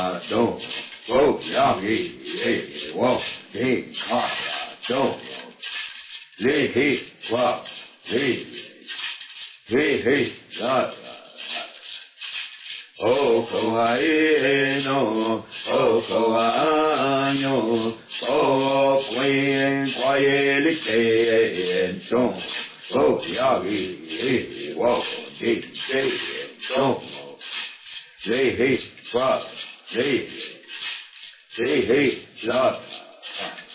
don't go yagi, hey, walk, hey, ha, don't, lay, hey, walk, hey, la, oh, kawaii, no, oh, kawaii, oh, queen, quiet, don't, go yagi, hey, walk, hey, don't, lay, hey, walk, hey, la,